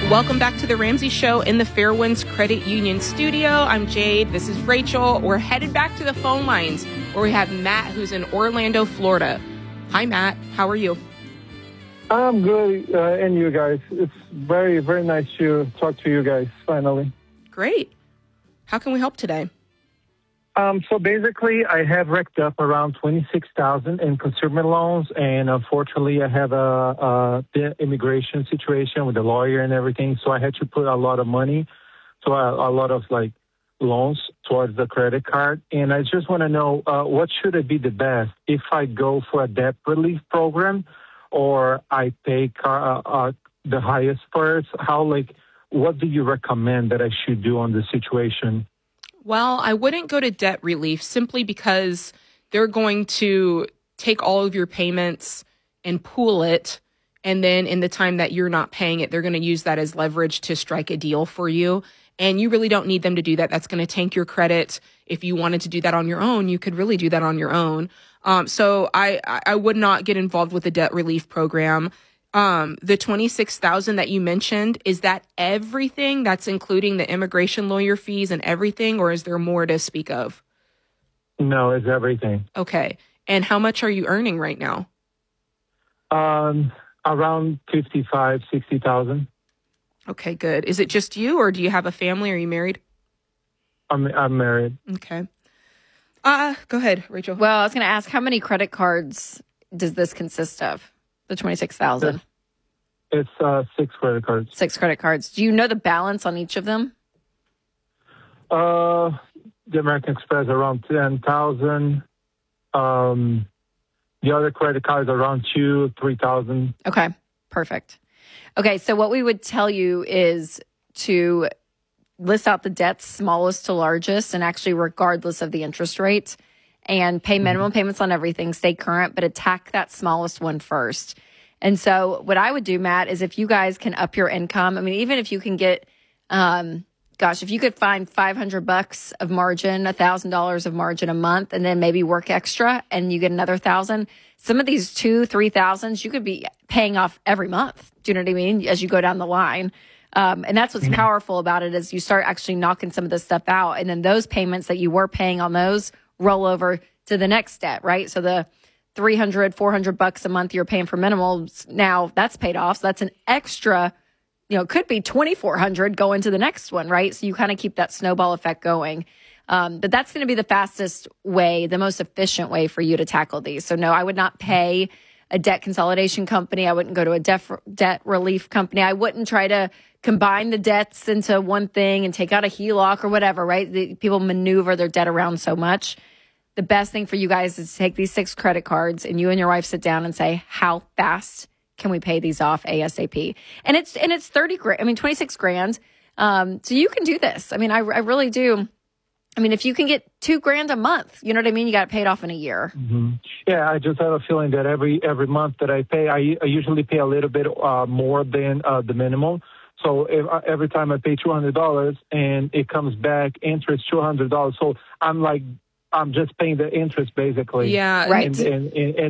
Welcome back to the Ramsey Show in the Fairwinds Credit Union studio. I'm Jade. This is Rachel. We're headed back to the phone lines where we have Matt, who's in Orlando, Florida. Hi, Matt. How are you? I'm good, and you guys. It's very, very nice to talk to you guys, finally. Great. How can we help today? So basically, I have racked up around $26,000 in consumer loans, and unfortunately, I have the immigration situation with the lawyer and everything, so I had to put a lot of money, so a lot of loans towards the credit card. And I just want to know what should it be the best if I go for a debt relief program, or I pay the highest first? What do you recommend that I should do on this situation? Well, I wouldn't go to debt relief simply because they're going to take all of your payments and pool it. And then in the time that you're not paying it, they're going to use that as leverage to strike a deal for you. And you really don't need them to do that. That's going to tank your credit. If you wanted to do that on your own, you could really do that on your own. So I would not get involved with the debt relief program. The $26,000 that you mentioned, is that everything? That's including the immigration lawyer fees and everything, or is there more to speak of? No, it's everything. Okay. And how much are you earning right now? Around 55, 60,000. Okay, good. Is it just you, or do you have a family? Are you married? I'm married. Okay. Go ahead, Rachel. Well, I was going to ask, how many credit cards does this consist of? The 26,000. It's 6 credit cards. 6 credit cards. Do you know the balance on each of them? The American Express around 10,000. The other credit cards around 2,000-3,000. Okay, perfect. Okay, so what we would tell you is to list out the debts smallest to largest, and actually regardless of the interest rate, and pay minimum payments on everything, stay current, but attack that smallest one first. And so what I would do, Matt, is if you guys can up your income, I mean, even if you can get, if you could find $500 of margin, $1,000 of margin a month, and then maybe work extra and you get another 1,000, some of these 2,000-3,000s you could be paying off every month. Do you know what I mean? As you go down the line. And that's what's powerful about it, is you start actually knocking some of this stuff out. And then those payments that you were paying on those roll over to the next debt, right? So the $300-$400 a month you're paying for minimals, now that's paid off. So that's an extra, could be $2,400 going to the next one, right? So you kind of keep that snowball effect going. But that's going to be the fastest way, the most efficient way for you to tackle these. So no, I would not pay a debt consolidation company. I wouldn't go to a debt relief company. I wouldn't try to combine the debts into one thing and take out a HELOC or whatever, right? People maneuver their debt around so much. The best thing for you guys is to take these 6 credit cards and you and your wife sit down and say, how fast can we pay these off ASAP? And it's 26 grand. So you can do this. I mean, I really do. I mean, if you can get $2,000 a month, you know what I mean? You got it paid off in a year. Mm-hmm. Yeah, I just have a feeling that every month that I pay, I usually pay a little bit more than the minimum. So every time I pay $200 and it comes back interest $200, so I'm just paying the interest basically. Yeah, right. And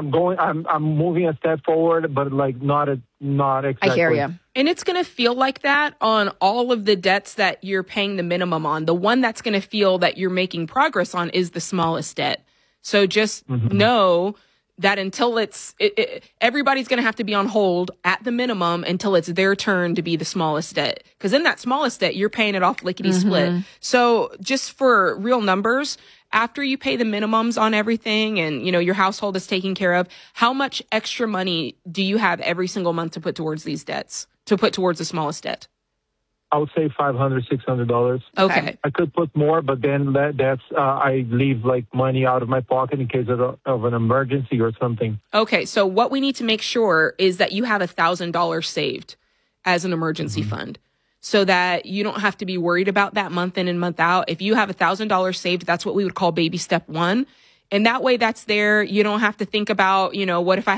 I'm moving a step forward, but not exactly. I hear you. And it's going to feel like that on all of the debts that you're paying the minimum on. The one that's going to feel that you're making progress on is the smallest debt. So just know that until everybody's going to have to be on hold at the minimum until it's their turn to be the smallest debt. Because in that smallest debt, you're paying it off lickety split. So just for real numbers, after you pay the minimums on everything and, your household is taken care of, how much extra money do you have every single month to put towards these debts, to put towards the smallest debt? I would say $500, $600. Okay. I could put more, but then that's I leave money out of my pocket in case of an emergency or something. Okay. So what we need to make sure is that you have $1,000 saved as an emergency fund, so that you don't have to be worried about that month in and month out. If you have $1,000 saved, that's what we would call baby step 1. And that way that's there. You don't have to think about, what if I